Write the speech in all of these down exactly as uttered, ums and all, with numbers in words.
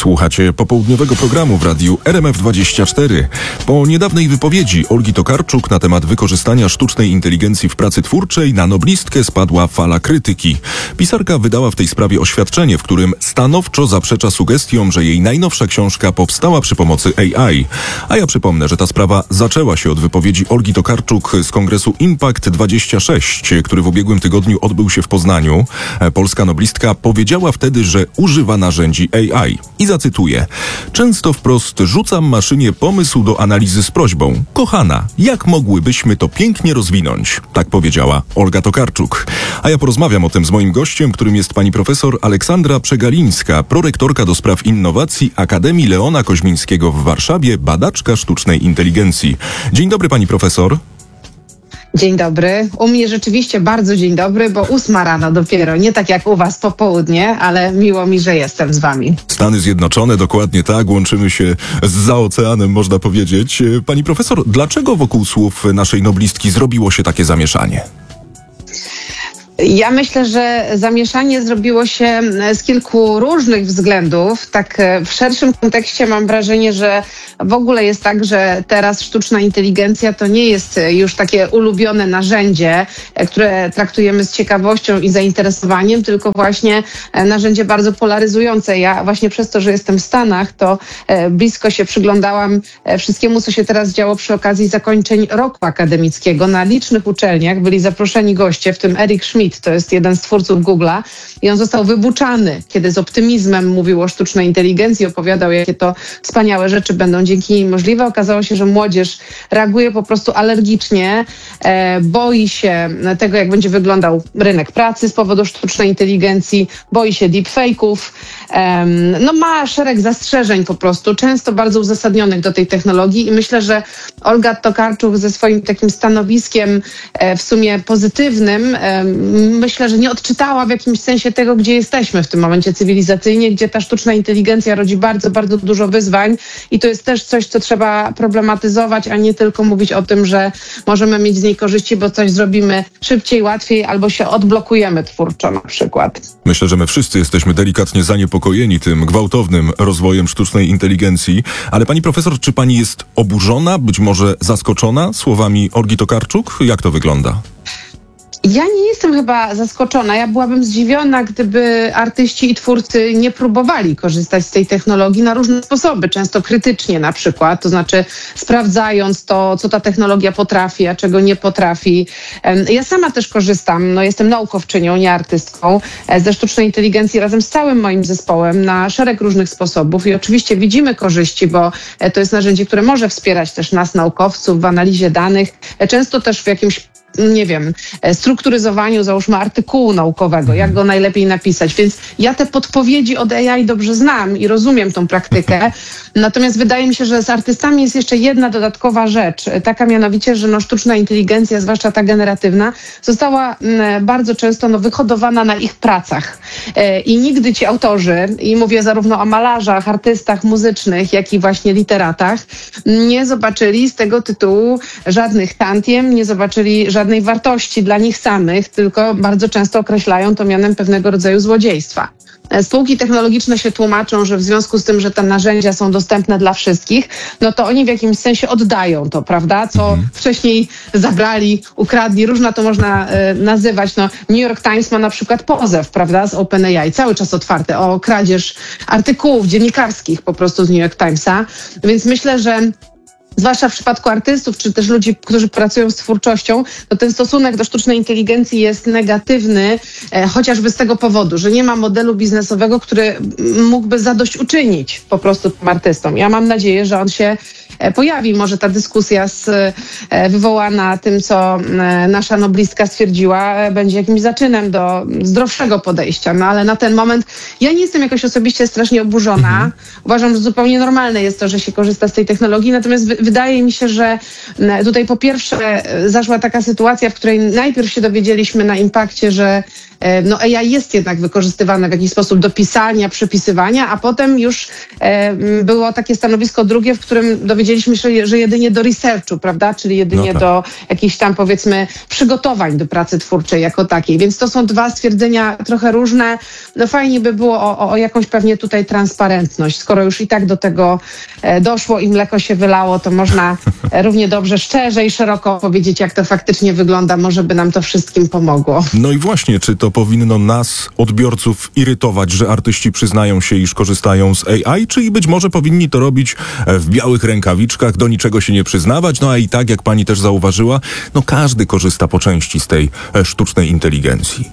Słuchacie popołudniowego programu w radiu R M F dwadzieścia cztery. Po niedawnej wypowiedzi Olgi Tokarczuk na temat wykorzystania sztucznej inteligencji w pracy twórczej na noblistkę spadła fala krytyki. Pisarka wydała w tej sprawie oświadczenie, w którym stanowczo zaprzecza sugestiom, że jej najnowsza książka powstała przy pomocy A I. A ja przypomnę, że ta sprawa zaczęła się od wypowiedzi Olgi Tokarczuk z kongresu Impact dwadzieścia sześć, który w ubiegłym tygodniu odbył się w Poznaniu. Polska noblistka powiedziała wtedy, że używa narzędzi A I. I zacytuję. Często wprost rzucam maszynie pomysł do analizy z prośbą. Kochana, jak mogłybyśmy to pięknie rozwinąć? Tak powiedziała Olga Tokarczuk. A ja porozmawiam o tym z moim gościem, którym jest pani profesor Aleksandra Przegalińska, prorektorka do spraw innowacji Akademii Leona Koźmińskiego w Warszawie, badaczka sztucznej inteligencji. Dzień dobry, pani profesor. Dzień dobry. U mnie rzeczywiście bardzo dzień dobry, bo ósma rano dopiero. Nie tak jak u was popołudnie, ale miło mi, że jestem z wami. Stany Zjednoczone, dokładnie tak. Łączymy się zza oceanem, można powiedzieć. Pani profesor, dlaczego wokół słów naszej noblistki zrobiło się takie zamieszanie? Ja myślę, że zamieszanie zrobiło się z kilku różnych względów. Tak w szerszym kontekście mam wrażenie, że w ogóle jest tak, że teraz sztuczna inteligencja to nie jest już takie ulubione narzędzie, które traktujemy z ciekawością i zainteresowaniem, tylko właśnie narzędzie bardzo polaryzujące. Ja właśnie przez to, że jestem w Stanach, to blisko się przyglądałam wszystkiemu, co się teraz działo przy okazji zakończeń roku akademickiego. Na licznych uczelniach byli zaproszeni goście, w tym Eric Schmidt, to jest jeden z twórców Google'a i on został wybuczany, kiedy z optymizmem mówił o sztucznej inteligencji, opowiadał, jakie to wspaniałe rzeczy będą dzięki niej możliwe. Okazało się, że młodzież reaguje po prostu alergicznie, e, boi się tego, jak będzie wyglądał rynek pracy z powodu sztucznej inteligencji, boi się deepfake'ów, e, no ma szereg zastrzeżeń po prostu, często bardzo uzasadnionych do tej technologii i myślę, że Olga Tokarczuk ze swoim takim stanowiskiem e, w sumie pozytywnym, e, myślę, że nie odczytała w jakimś sensie tego, gdzie jesteśmy w tym momencie cywilizacyjnie, gdzie ta sztuczna inteligencja rodzi bardzo, bardzo dużo wyzwań i to jest też coś, co trzeba problematyzować, a nie tylko mówić o tym, że możemy mieć z niej korzyści, bo coś zrobimy szybciej, łatwiej albo się odblokujemy twórczo na przykład. Myślę, że my wszyscy jesteśmy delikatnie zaniepokojeni tym gwałtownym rozwojem sztucznej inteligencji, ale pani profesor, czy pani jest oburzona, być może zaskoczona słowami Olgi Tokarczuk? Jak to wygląda? Ja nie jestem chyba zaskoczona. Ja byłabym zdziwiona, gdyby artyści i twórcy nie próbowali korzystać z tej technologii na różne sposoby, często krytycznie na przykład, to znaczy sprawdzając to, co ta technologia potrafi, a czego nie potrafi. Ja sama też korzystam, no jestem naukowczynią, nie artystką, ze sztucznej inteligencji razem z całym moim zespołem na szereg różnych sposobów i oczywiście widzimy korzyści, bo to jest narzędzie, które może wspierać też nas, naukowców, w analizie danych, często też w jakimś nie wiem, strukturyzowaniu, załóżmy, artykułu naukowego, jak go najlepiej napisać. Więc ja te podpowiedzi od A I dobrze znam i rozumiem tą praktykę. Natomiast wydaje mi się, że z artystami jest jeszcze jedna dodatkowa rzecz. Taka mianowicie, że no, sztuczna inteligencja, zwłaszcza ta generatywna, została m, bardzo często no, wyhodowana na ich pracach. E, I nigdy ci autorzy, i mówię zarówno o malarzach, artystach muzycznych, jak i właśnie literatach, nie zobaczyli z tego tytułu żadnych tantiem, nie zobaczyli żadnej wartości dla nich samych, tylko bardzo często określają to mianem pewnego rodzaju złodziejstwa. Spółki technologiczne się tłumaczą, że w związku z tym, że te narzędzia są dostępne dla wszystkich, no to oni w jakimś sensie oddają to, prawda? Co mhm. wcześniej zabrali, ukradli, różna to można e, nazywać. No, New York Times ma na przykład pozew, prawda, z OpenAI, cały czas otwarty, o kradzież artykułów dziennikarskich po prostu z New York Timesa. Więc myślę, że zwłaszcza w przypadku artystów, czy też ludzi, którzy pracują z twórczością, to ten stosunek do sztucznej inteligencji jest negatywny, e, chociażby z tego powodu, że nie ma modelu biznesowego, który mógłby zadośćuczynić po prostu tym artystom. Ja mam nadzieję, że on się e, pojawi. Może ta dyskusja z, e, wywołana tym, co e, nasza noblistka stwierdziła, e, będzie jakimś zaczynem do zdrowszego podejścia. No ale na ten moment ja nie jestem jakoś osobiście strasznie oburzona. Mhm. Uważam, że zupełnie normalne jest to, że się korzysta z tej technologii, natomiast wy, wydaje mi się, że tutaj po pierwsze zaszła taka sytuacja, w której najpierw się dowiedzieliśmy na Impakcie, że no A I jest jednak wykorzystywane w jakiś sposób do pisania, przepisywania, a potem już było takie stanowisko drugie, w którym dowiedzieliśmy się, że jedynie do researchu, prawda, czyli jedynie no tak. do jakichś tam powiedzmy przygotowań do pracy twórczej jako takiej. Więc to są dwa stwierdzenia trochę różne. No fajnie by było o, o jakąś pewnie tutaj transparentność. Skoro już i tak do tego doszło i mleko się wylało, to można równie dobrze szczerze i szeroko powiedzieć, jak to faktycznie wygląda. Może by nam to wszystkim pomogło. No i właśnie, czy to powinno nas, odbiorców, irytować, że artyści przyznają się, iż korzystają z A I, czy i być może powinni to robić w białych rękawiczkach, do niczego się nie przyznawać, no a i tak, jak pani też zauważyła, no każdy korzysta po części z tej sztucznej inteligencji.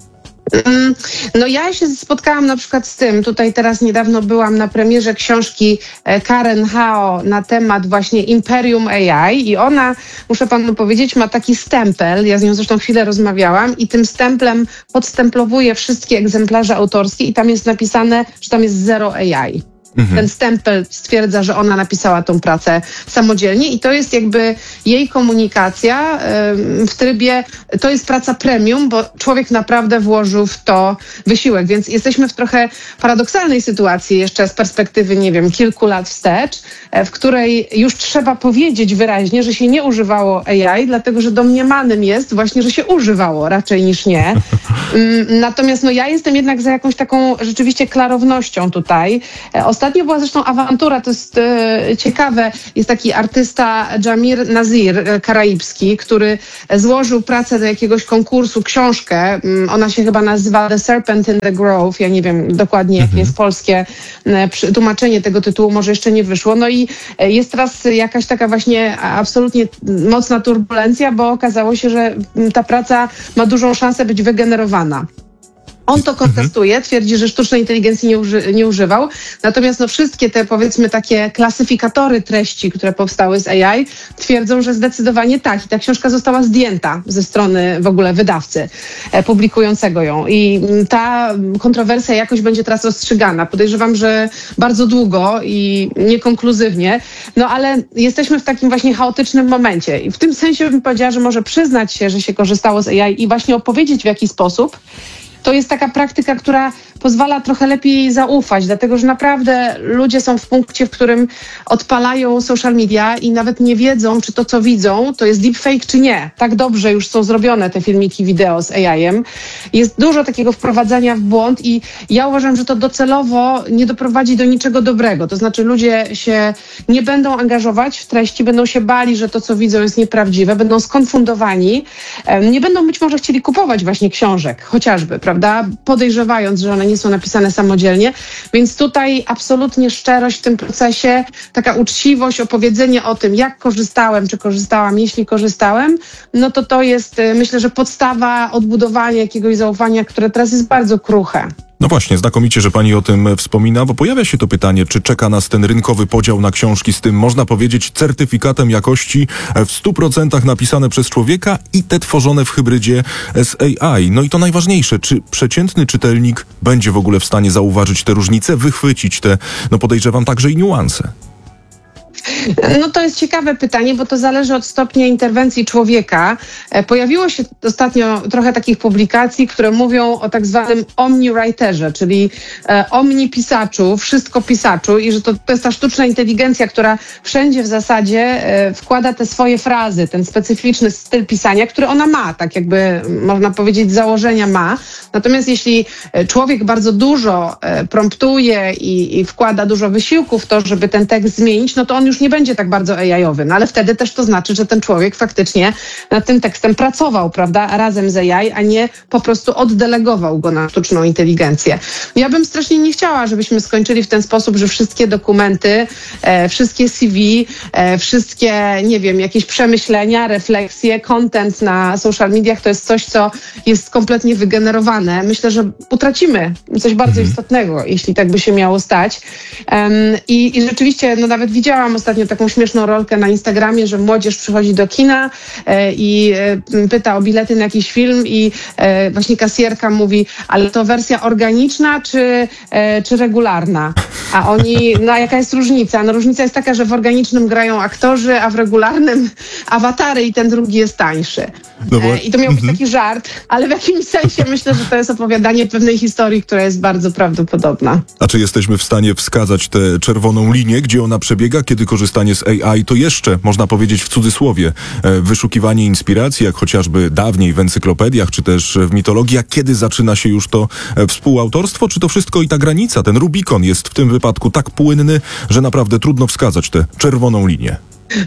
No ja się spotkałam na przykład z tym, tutaj teraz niedawno byłam na premierze książki Karen Hao na temat właśnie Imperium A I i ona, muszę panu powiedzieć, ma taki stempel, ja z nią zresztą chwilę rozmawiałam i tym stemplem podstemplowuje wszystkie egzemplarze autorskie i tam jest napisane, że tam jest zero A I. Mhm. Ten stempel stwierdza, że ona napisała tą pracę samodzielnie i to jest jakby jej komunikacja w trybie, to jest praca premium, bo człowiek naprawdę włożył w to wysiłek, więc jesteśmy w trochę paradoksalnej sytuacji jeszcze z perspektywy, nie wiem, kilku lat wstecz, w której już trzeba powiedzieć wyraźnie, że się nie używało A I, dlatego że domniemanym jest właśnie, że się używało raczej niż nie. Natomiast no ja jestem jednak za jakąś taką rzeczywiście klarownością tutaj. Ostatnio była zresztą awantura, to jest e, ciekawe, jest taki artysta Jamir Nazir e, karaibski, który złożył pracę do jakiegoś konkursu, książkę, m, ona się chyba nazywa The Serpent in the Grove, ja nie wiem dokładnie jakie jest polskie e, przy, tłumaczenie tego tytułu, może jeszcze nie wyszło, no i e, jest teraz jakaś taka właśnie absolutnie mocna turbulencja, bo okazało się, że m, ta praca ma dużą szansę być wygenerowana. On to kontestuje, twierdzi, że sztucznej inteligencji nie, uży, nie używał. Natomiast no, wszystkie te, powiedzmy, takie klasyfikatory treści, które powstały z A I, twierdzą, że zdecydowanie tak. I ta książka została zdjęta ze strony w ogóle wydawcy e, publikującego ją. I ta kontrowersja jakoś będzie teraz ostrzygana. Podejrzewam, że bardzo długo i niekonkluzywnie. No ale jesteśmy w takim właśnie chaotycznym momencie. I w tym sensie bym powiedziała, że może przyznać się, że się korzystało z A I i właśnie opowiedzieć w jaki sposób. To jest taka praktyka, która pozwala trochę lepiej zaufać, dlatego że naprawdę ludzie są w punkcie, w którym odpalają social media i nawet nie wiedzą, czy to, co widzą, to jest deepfake, czy nie. Tak dobrze już są zrobione te filmiki wideo z A I-em. Jest dużo takiego wprowadzania w błąd i ja uważam, że to docelowo nie doprowadzi do niczego dobrego. To znaczy ludzie się nie będą angażować w treści, będą się bali, że to, co widzą, jest nieprawdziwe, będą skonfundowani, nie będą być może chcieli kupować właśnie książek, chociażby, prawda, podejrzewając, że one nie są napisane samodzielnie, więc tutaj absolutnie szczerość w tym procesie, taka uczciwość, opowiedzenie o tym, jak korzystałem, czy korzystałam, jeśli korzystałem, no to to jest, myślę, że podstawa odbudowania jakiegoś zaufania, które teraz jest bardzo kruche. No właśnie, znakomicie, że pani o tym wspomina, bo pojawia się to pytanie, czy czeka nas ten rynkowy podział na książki z tym, można powiedzieć, certyfikatem jakości w stu procentach napisane przez człowieka i te tworzone w hybrydzie z A I. No i to najważniejsze, czy przeciętny czytelnik będzie w ogóle w stanie zauważyć te różnice, wychwycić te, no podejrzewam, także i niuanse? No to jest ciekawe pytanie, bo to zależy od stopnia interwencji człowieka. Pojawiło się ostatnio trochę takich publikacji, które mówią o tak zwanym omniwriterze, czyli e, omnipisaczu, wszystko pisaczu i że to, to jest ta sztuczna inteligencja, która wszędzie w zasadzie e, wkłada te swoje frazy, ten specyficzny styl pisania, który ona ma, tak jakby można powiedzieć z założenia ma. Natomiast jeśli człowiek bardzo dużo e, promptuje i, i wkłada dużo wysiłku w to, żeby ten tekst zmienić, no to on już nie będzie tak bardzo A I-owy, no ale wtedy też to znaczy, że ten człowiek faktycznie nad tym tekstem pracował, prawda, razem z A I, a nie po prostu oddelegował go na sztuczną inteligencję. Ja bym strasznie nie chciała, żebyśmy skończyli w ten sposób, że wszystkie dokumenty, e, wszystkie C V, e, wszystkie, nie wiem, jakieś przemyślenia, refleksje, content na social mediach to jest coś, co jest kompletnie wygenerowane. Myślę, że utracimy coś bardzo istotnego, jeśli tak by się miało stać. Um, i, I rzeczywiście, no nawet widziałam ostatnio mieliśmy taką śmieszną rolkę na Instagramie, że młodzież przychodzi do kina e, i e, pyta o bilety na jakiś film i e, właśnie kasjerka mówi, ale to wersja organiczna czy, e, czy regularna? A oni, no a jaka jest różnica? No różnica jest taka, że w organicznym grają aktorzy, a w regularnym awatary i ten drugi jest tańszy. No bo... e, I to miał być taki żart, ale w jakimś sensie myślę, że to jest opowiadanie pewnej historii, która jest bardzo prawdopodobna. A czy jesteśmy w stanie wskazać tę czerwoną linię, gdzie ona przebiega, kiedy korzystanie z A I to jeszcze, można powiedzieć w cudzysłowie, e, wyszukiwanie inspiracji, jak chociażby dawniej w encyklopediach, czy też w mitologii, a kiedy zaczyna się już to e, współautorstwo, czy to wszystko i ta granica, ten Rubikon jest w tym wypadku tak płynny, że naprawdę trudno wskazać tę czerwoną linię?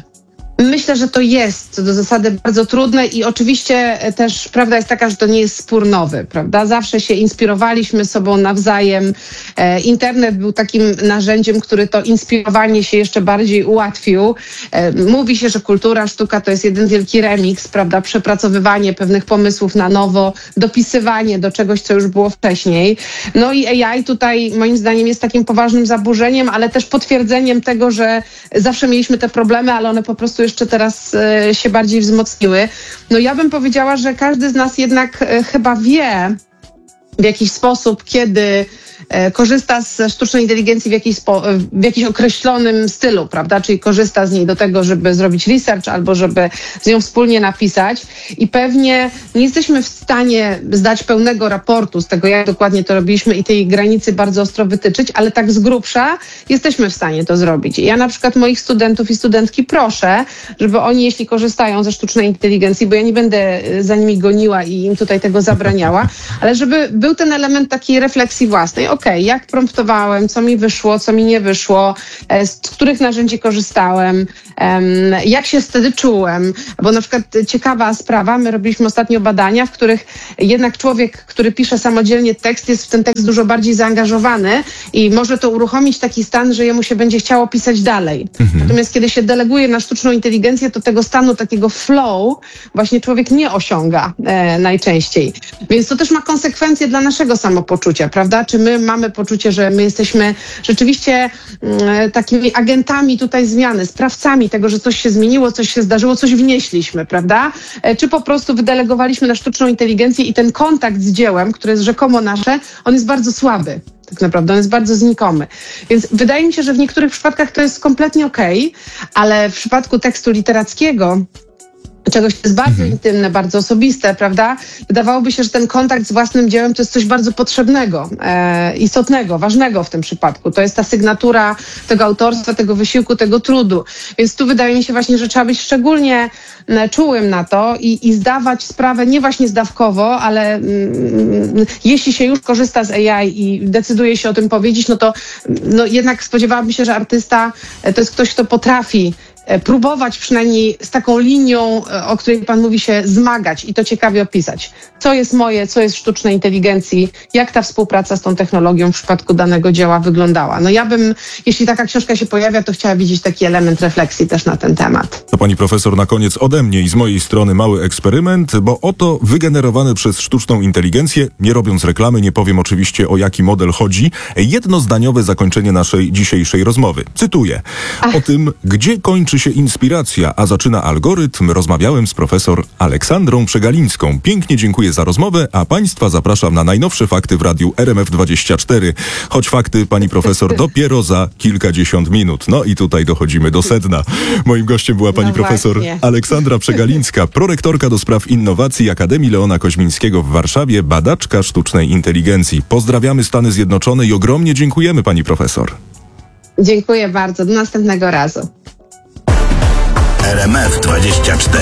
Myślę, że to jest co do zasady bardzo trudne i oczywiście też prawda jest taka, że to nie jest spór nowy, prawda? Zawsze się inspirowaliśmy sobą nawzajem. E, internet był takim narzędziem, który to inspirowanie się jeszcze bardziej ułatwił. E, mówi się, że kultura, sztuka to jest jeden wielki remix, prawda? Przepracowywanie pewnych pomysłów na nowo, dopisywanie do czegoś, co już było wcześniej. No i A I tutaj moim zdaniem jest takim poważnym zaburzeniem, ale też potwierdzeniem tego, że zawsze mieliśmy te problemy, ale one po prostu jeszcze teraz e, się bardziej wzmocniły. No ja bym powiedziała, że każdy z nas jednak e, chyba wie w jakiś sposób, kiedy e, korzysta ze sztucznej inteligencji w jakiś, spo, w jakiś określonym stylu, prawda? Czyli korzysta z niej do tego, żeby zrobić research albo żeby z nią wspólnie napisać i pewnie nie jesteśmy w stanie zdać pełnego raportu z tego, jak dokładnie to robiliśmy i tej granicy bardzo ostro wytyczyć, ale tak z grubsza jesteśmy w stanie to zrobić. I ja na przykład moich studentów i studentki proszę, żeby oni, jeśli korzystają ze sztucznej inteligencji, bo ja nie będę za nimi goniła i im tutaj tego zabraniała, ale żeby był ten element takiej refleksji własnej. Okej, okay, jak promptowałem, co mi wyszło, co mi nie wyszło, z których narzędzi korzystałem, jak się wtedy czułem, bo na przykład ciekawa sprawa, my robiliśmy ostatnio badania, w których jednak człowiek, który pisze samodzielnie tekst, jest w ten tekst dużo bardziej zaangażowany i może to uruchomić taki stan, że jemu się będzie chciało pisać dalej. Mhm. Natomiast kiedy się deleguje na sztuczną inteligencję, to tego stanu takiego flow właśnie człowiek nie osiąga e, najczęściej. Więc to też ma konsekwencje dla naszego samopoczucia, prawda? Czy my mamy poczucie, że my jesteśmy rzeczywiście e, takimi agentami tutaj zmiany, sprawcami tego, że coś się zmieniło, coś się zdarzyło, coś wnieśliśmy, prawda? E, czy po prostu wydelegowaliśmy na sztuczną inteligencję i ten kontakt z dziełem, które jest rzekomo nasze, on jest bardzo słaby. Tak naprawdę, on jest bardzo znikomy. Więc wydaje mi się, że w niektórych przypadkach to jest kompletnie okej, okay, ale w przypadku tekstu literackiego, czegoś, co jest bardzo mhm. intymne, bardzo osobiste, prawda? Wydawałoby się, że ten kontakt z własnym dziełem to jest coś bardzo potrzebnego, e, istotnego, ważnego w tym przypadku. To jest ta sygnatura tego autorstwa, tego wysiłku, tego trudu. Więc tu wydaje mi się właśnie, że trzeba być szczególnie e, czułym na to i, i zdawać sprawę nie właśnie zdawkowo, ale mm, jeśli się już korzysta z A I i decyduje się o tym powiedzieć, no to no, jednak spodziewałabym się, że artysta e, to jest ktoś, kto potrafi próbować przynajmniej z taką linią, o której pan mówi, się zmagać i to ciekawie opisać. Co jest moje, co jest w sztucznej inteligencji, jak ta współpraca z tą technologią w przypadku danego dzieła wyglądała. No ja bym, jeśli taka książka się pojawia, to chciała widzieć taki element refleksji też na ten temat. To pani profesor, na koniec ode mnie i z mojej strony mały eksperyment, bo oto wygenerowany przez sztuczną inteligencję, nie robiąc reklamy, nie powiem oczywiście o jaki model chodzi, jednozdaniowe zakończenie naszej dzisiejszej rozmowy. Cytuję. Ach. O tym, gdzie kończy się inspiracja, a zaczyna algorytm, rozmawiałem z profesor Aleksandrą Przegalińską. Pięknie dziękuję za rozmowę, a państwa zapraszam na najnowsze fakty w radiu R M F dwadzieścia cztery. Choć fakty, pani profesor, dopiero za kilkadziesiąt minut. No i tutaj dochodzimy do sedna. Moim gościem była pani no profesor właśnie. Aleksandra Przegalińska, prorektorka do spraw innowacji Akademii Leona Koźmińskiego w Warszawie, badaczka sztucznej inteligencji. Pozdrawiamy Stany Zjednoczone i ogromnie dziękujemy pani profesor. Dziękuję bardzo. Do następnego razu. R M F dwadzieścia cztery.